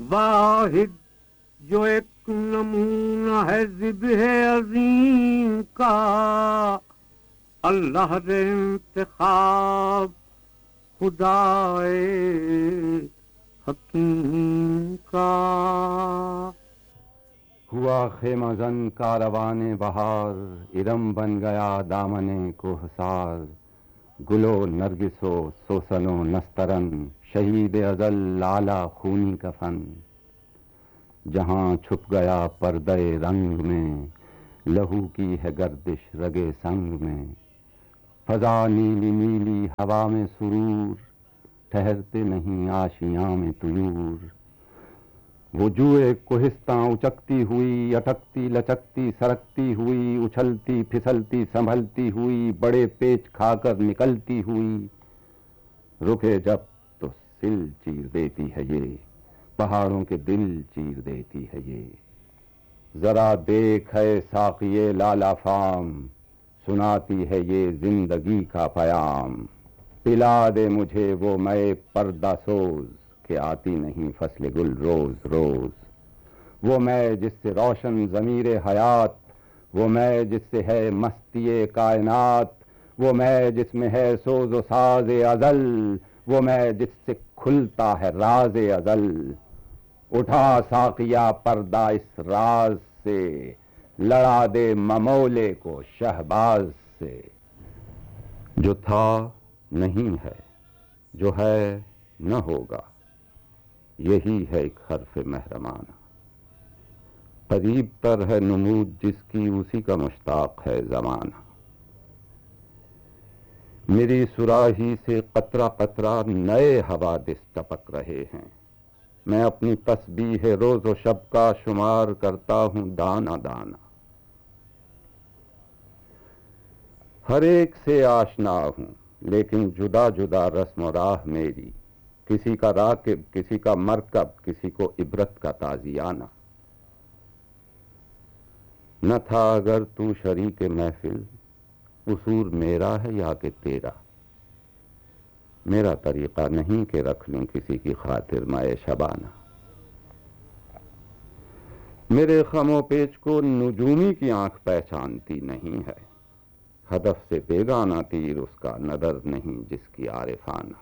واحد جو ایک نمونہ ہے ذبح عظیم کا، اللہ دے انتخاب خدائے حکیم کا۔ ہوا خیمہ زن کاروان بہار، ارم بن گیا دامن کوہسار، گلو نرگسو سوسنو نسترن، شہید ازل لالا خونی کفن، جہاں چھپ گیا پردے رنگ میں، لہو کی ہے گردش رگے سنگ میں، فضا نیلی نیلی ہوا میں سرور، ٹھہرتے نہیں آشیاں میں طیور، وہ جوئے کوہستاں اچکتی ہوئی، اٹکتی لچکتی سرکتی ہوئی، اچھلتی پھسلتی سنبھلتی ہوئی، بڑے پیچ کھا کر نکلتی ہوئی، رکے جب تو سل چیر دیتی ہے یہ، پہاڑوں کے دل چیر دیتی ہے یہ، ذرا دیکھ ہے ساقیے لالا فام، سناتی ہے یہ زندگی کا پیام، پلا دے مجھے وہ میں پردہ سوز، کہ آتی نہیں فصل گل روز روز، وہ میں جس سے روشن ضمیر حیات، وہ میں جس سے ہے مستی کائنات، وہ میں جس میں ہے سوز و ساز ازل، وہ میں جس سے کھلتا ہے راز ازل، اٹھا ساقیہ پردہ اس راز سے، لڑا دے ممولے کو شہباز سے، جو تھا نہیں ہے، جو ہے نہ ہوگا، یہی ہے ایک حرف محرمانہ، قریب تر ہے نمود جس کی اسی کا مشتاق ہے زمانہ، میری صراحی سے قطرہ قطرہ نئے حوادث ٹپک رہے ہیں، میں اپنی تسبیح روز و شب کا شمار کرتا ہوں دانہ دانہ، ہر ایک سے آشنا ہوں لیکن جدا جدا رسم و راہ میری، کسی کا راکب کسی کا مرکب، کسی کو عبرت کا تازیانہ، نہ تھا اگر تو شریک محفل، قصور میرا ہے یا کہ تیرا، میرا طریقہ نہیں کہ رکھ لوں کسی کی خاطر میں شبانہ، میرے خم و پیچ کو نجومی کی آنکھ پہچانتی نہیں ہے، ہدف سے بیگانہ تیر اس کا نظر نہیں جس کی عارفانہ،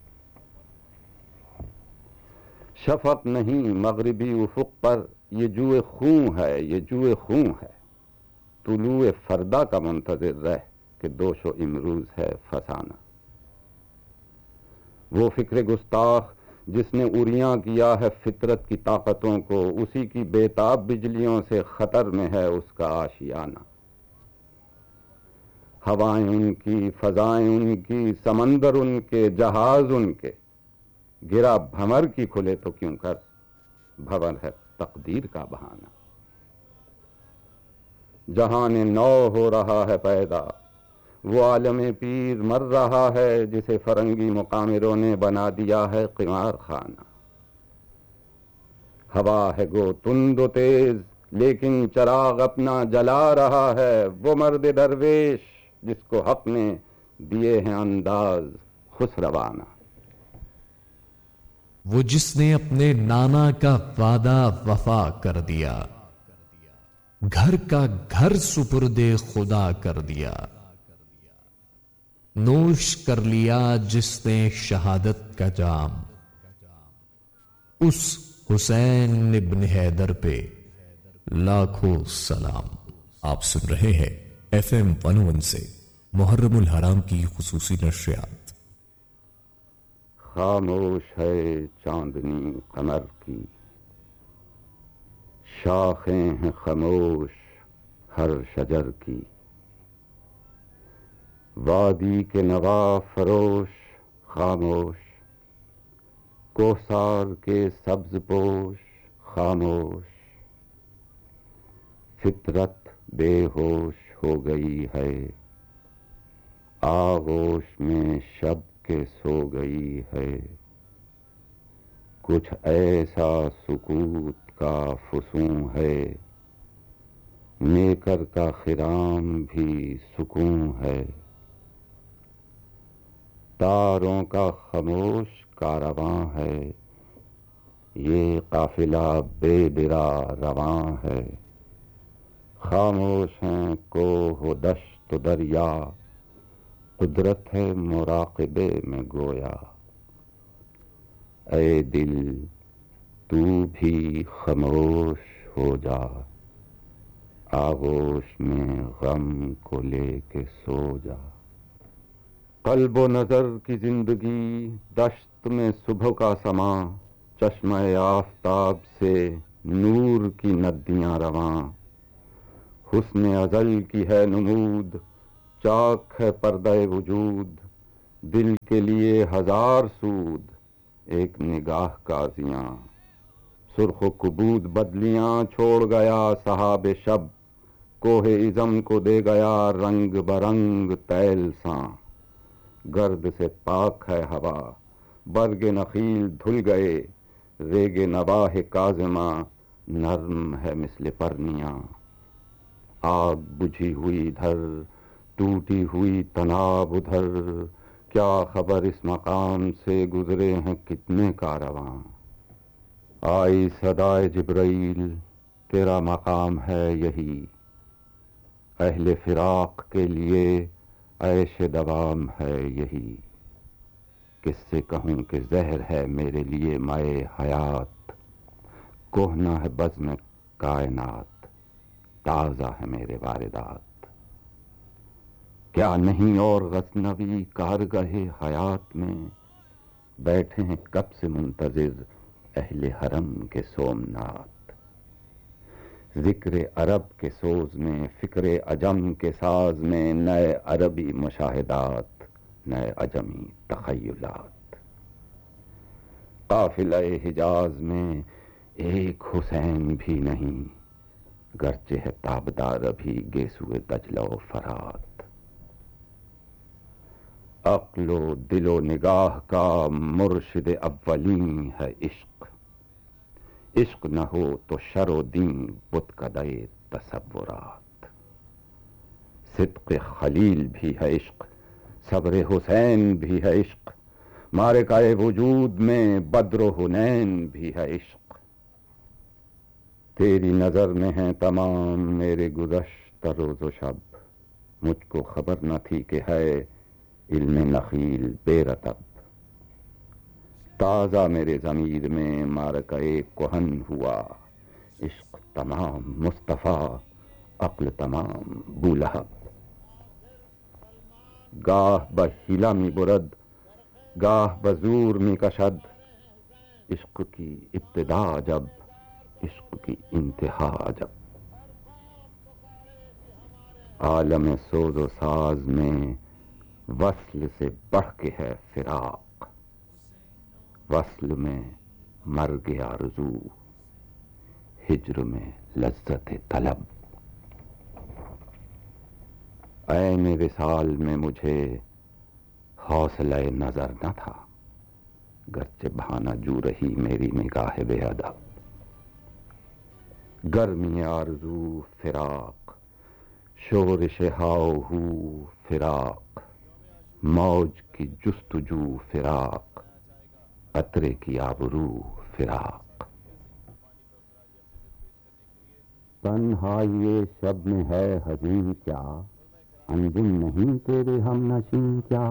شفق نہیں مغربی افق پر یہ جوئے خون ہے، یہ جوئے خون ہے، طلوع فردا کا منتظر رہ کہ دوش و امروز ہے فسانہ، وہ فکر گستاخ جس نے عریاں کیا ہے فطرت کی طاقتوں کو، اسی کی بےتاب بجلیوں سے خطر میں ہے اس کا آشیانہ، ہوائیں ان کی، فضائیں ان کی، سمندر ان کے، جہاز ان کے، گرا بھمر کی کھلے تو کیوں کر، بھور ہے تقدیر کا بہانہ، جہان نو ہو رہا ہے پیدا، وہ عالم پیر مر رہا ہے جسے فرنگی مقامروں نے بنا دیا ہے قمار خانہ، ہوا ہے گو تند و تیز لیکن چراغ اپنا جلا رہا ہے، وہ مرد درویش جس کو حق نے دیے ہیں انداز خسروانہ، وہ جس نے اپنے نانا کا وعدہ وفا کر دیا، گھر کا گھر سپرد خدا کر دیا، نوش کر لیا جس نے شہادت کا جام، اس حسین ابن حیدر پہ لاکھوں سلام۔ آپ سن رہے ہیں FM 101 سے محرم الحرام کی خصوصی نشریات۔ خاموش ہے چاندنی قمر کی، شاخیں ہیں خاموش ہر شجر کی، وادی کے نوا فروش خاموش، کوثر کے سبز پوش خاموش، فطرت بے ہوش ہو گئی ہے، آغوش میں شب کے سو گئی ہے، کچھ ایسا سکوت کا فسون ہے، میکر کا خرام بھی سکون ہے، تاروں کا خاموش کارواں ہے، یہ قافلہ بے درا رواں ہے، خاموش ہیں کوہ و دشت و دریا، قدرت ہے مراقبے میں گویا۔ اے دل تو بھی خاموش ہو جا، آغوش میں غم کو لے کے سو جا۔ قلب و نظر کی زندگی دشت میں صبح کا سما، چشمہ آفتاب سے نور کی ندیاں رواں۔ حسن ازل کی ہے نمود، چاک ہے پردہ وجود، دل کے لیے ہزار سود ایک نگاہ کا زیاں۔ سرخ و کبود بدلیاں چھوڑ گیا صحاب شب، کوہ عظم کو دے گیا رنگ برنگ تیل ساں۔ گرد سے پاک ہے ہوا، برگ نخیل دھل گئے، ریگ نواح کاظمہ نرم ہے مثل پرنیاں۔ آگ بجھی ہوئی ادھر، ٹوٹی ہوئی تناب ادھر، کیا خبر اس مقام سے گزرے ہیں کتنے کارواں۔ آئی صدائے جبرائیل، تیرا مقام ہے یہی، اہل فراق کے لیے عیش دوام ہے یہی۔ کس سے کہوں کہ زہر ہے میرے لیے مائے حیات، کہنا ہے بزم کائنات، تازہ ہے میرے واردات۔ کیا نہیں اور غزنوی کارگاہ حیات میں، بیٹھے ہیں کب سے منتظر اہل حرم کے سومنات۔ ذکر عرب کے سوز میں، فکر عجم کے ساز میں، نئے عربی مشاہدات، نئے عجمی تخیلات۔ قافلہ حجاز میں ایک حسین بھی نہیں، گرچہ ہے تابدار ابھی گیسوئے دجلہ و فرات۔ عقل و دل و نگاہ کا مرشد اولین ہے عشق، عشق نہ ہو تو شر و دین بت کدے تصورات۔ صدق خلیل بھی ہے عشق، صبر حسین بھی ہے عشق، معرکہ وجود میں بدر و حنین بھی ہے عشق۔ تیری نظر میں ہیں تمام میرے گزشتہ روز و شب، مجھ کو خبر نہ تھی کہ ہے علم نخیل بے رطب۔ تازہ میرے ضمیر میں معرکہ کہن ہوا، عشق تمام مصطفیٰ، عقل تمام بولہب۔ گاہ بحیلہ می برد، گاہ بزور می کشد، عشق کی ابتدا جب، عشق کی انتہا جب۔ عالم سوز و ساز میں وصل سے بڑھ کے ہے فراق، وصل میں مرگ آرزو، ہجر میں لذت طلب۔ عین وصال میں مجھے حوصلہ نظر نہ تھا، گرچہ بہانہ جو رہی میری نگاہ بے ادب۔ گرمی آرزو فراق، شورش ہاؤ ہو فراق، موج کی جستجو فراق، قطرے کی آبرو فراق۔ تنہائی شب میں ہے حزین کیا، انجم نہیں تیرے ہم نشین کیا۔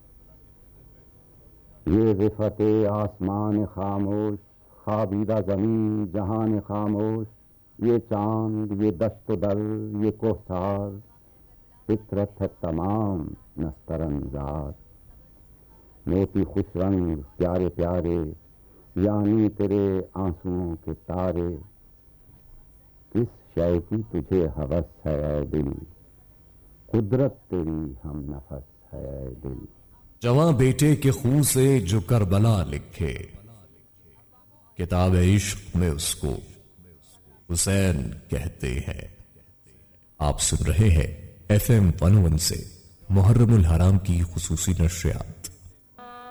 یہ رفت آسمان خاموش، خوابیدہ زمین جہان خاموش، یہ چاند، یہ دشت و در، یہ کوہسار، فطرت ہے تمام نسترنزار۔ موتی خوش رنگ پیارے پیارے، یعنی تیرے آنسوؤں کے تارے۔ کس شے کی تجھے ہوس ہے اے دل، قدرت تیری ہم نفس ہے اے دل۔ جواں بیٹے کے خون سے جو کربلا لکھے، کتاب عشق میں اس کو حسین کہتے ہیں۔ آپ سن رہے ہیں FM 101 سے محرم الحرام کی خصوصی نشریات۔